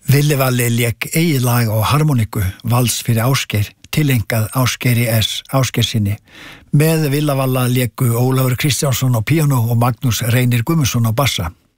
Villi Valli lék eigið lag á harmoniku Vals fyrir Ásgeir, tilengað Ásgeiri S. Ásgeirsinni. Með Villa Valla léku Ólafur Kristjánsson á píanó og Magnús Reynir Guðmundsson á bassa.